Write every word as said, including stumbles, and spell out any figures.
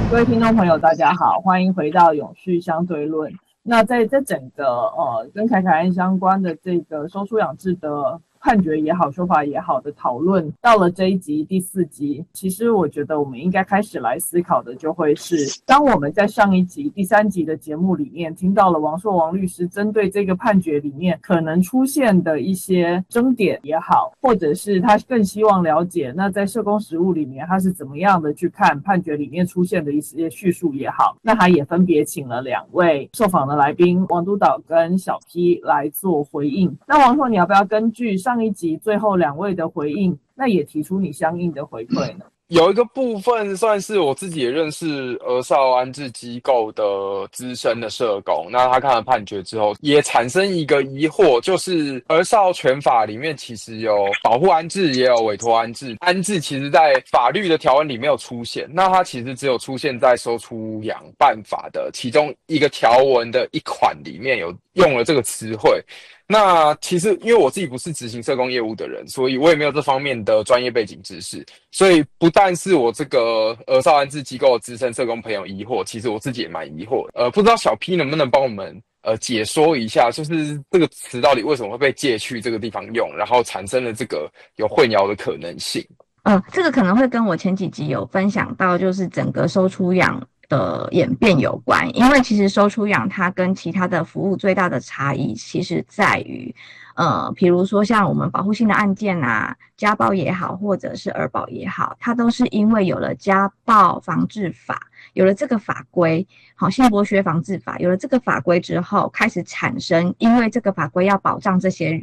各位听众朋友，大家好，欢迎回到永续相对论。那在这整个呃跟凯凯案相关的这个收出养制的判决也好，说法也好的讨论，到了这一集第四集，其实我觉得我们应该开始来思考的就会是，当我们在上一集第三集的节目里面听到了王硕王律师针对这个判决里面可能出现的一些争点也好，或者是他更希望了解那在社工实务里面他是怎么样的去看判决里面出现的一些叙述也好，那他也分别请了两位受访的来宾王督导跟小 P 来做回应。那王硕，你要不要根据上一集最后两位的回应，那也提出你相应的回馈呢？ 有一个部分算是我自己也认识儿少安置机构的资深的社工，那他看了判决之后也产生一个疑惑，就是儿少权法里面其实有保护安置也有委托安置，安置其实在法律的条文里没有出现，那它其实只有出现在收出养办法的其中一个条文的一款里面有用了这个词汇。那其实因为我自己不是执行社工业务的人，所以我也没有这方面的专业背景知识，所以不但是我这个儿少安置机构的资深社工朋友疑惑，其实我自己也蛮疑惑的。呃，不知道小 P 能不能帮我们呃解说一下，就是这个词到底为什么会被借去这个地方用，然后产生了这个有混淆的可能性。 呃，这个可能会跟我前几集有分享到，就是整个收出养的演变有关，因为其实收出养它跟其他的服务最大的差异，其实在于，呃，比如说像我们保护性的案件啊，家暴也好，或者是儿保也好，它都是因为有了家暴防治法，有了这个法规，好，性剥削防治法，有了这个法规之后，开始产生，因为这个法规要保障这些